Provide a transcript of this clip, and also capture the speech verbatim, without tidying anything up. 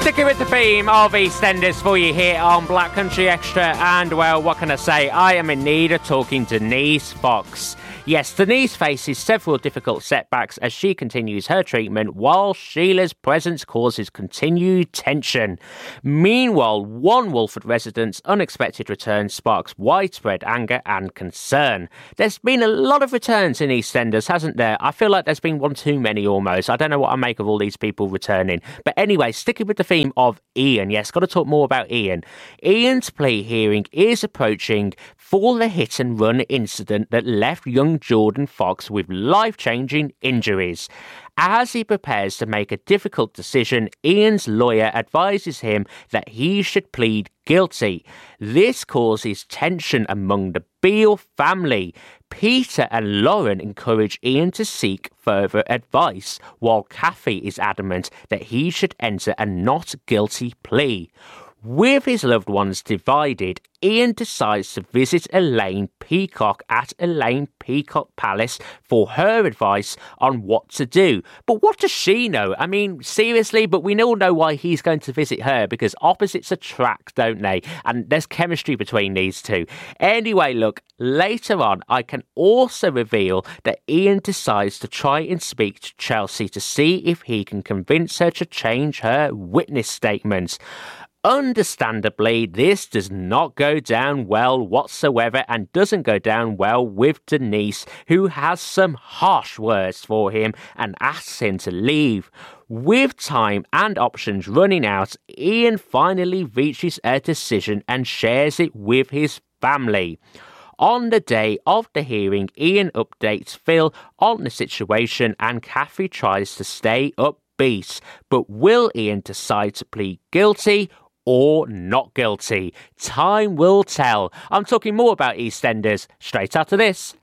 Sticking with the theme of EastEnders for you here on Black Country Extra, and well, what can I say? I am in need of talking to Denise Fox. Yes, Denise faces several difficult setbacks as she continues her treatment, while Sheila's presence causes continued tension. Meanwhile, one Wolford resident's unexpected return sparks widespread anger and concern. There's been a lot of returns in EastEnders, hasn't there? I feel like there's been one too many almost. I don't know what I make of all these people returning. But anyway, sticking with the theme of Ian, yes, got to talk more about Ian. Ian's plea hearing is approaching for the hit and run incident that left young Jordan Fox with life-changing injuries. As he prepares to make a difficult decision, Ian's lawyer advises him that he should plead guilty. This causes tension among the Beale family. Peter and Lauren encourage Ian to seek further advice, while Kathy is adamant that he should enter a not guilty plea. With his loved ones divided, Ian decides to visit Elaine Peacock at Elaine Peacock Palace for her advice on what to do. But what does she know? I mean, seriously, but we all know why he's going to visit her, because opposites attract, don't they? And there's chemistry between these two. Anyway, look, later on, I can also reveal that Ian decides to try and speak to Chelsea to see if he can convince her to change her witness statement. Understandably, this does not go down well whatsoever, and doesn't go down well with Denise, who has some harsh words for him and asks him to leave. With time and options running out, Ian finally reaches a decision and shares it with his family. On the day of the hearing, Ian updates Phil on the situation, and Kathy tries to stay upbeat. But will Ian decide to plead guilty or not guilty? Time will tell. I'm talking more about EastEnders straight after this.